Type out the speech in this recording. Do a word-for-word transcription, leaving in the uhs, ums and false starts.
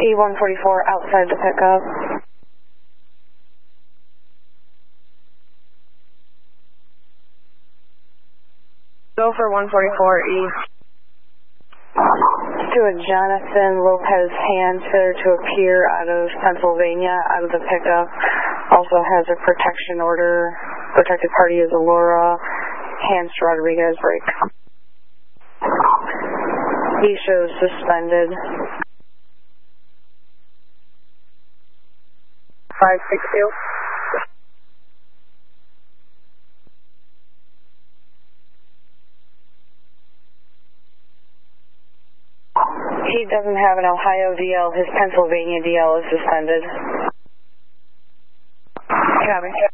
E one forty-four outside the pickup. Go for one forty-four E. To a Jonathan Lopez Hansford to appear out of Pennsylvania, out of the pickup. Also has a protection order. Protected party is Laura Hans Rodriguez break. He shows suspended. five six two. He doesn't have an Ohio D L. His Pennsylvania D L is suspended. Copy.